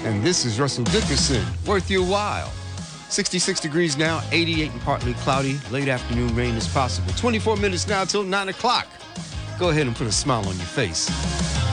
And this is Russell Dickerson, worth your while. 66 degrees now, 88 and partly cloudy. Late afternoon rain is possible. 24 minutes now till 9 o'clock. Go ahead and put a smile on your face.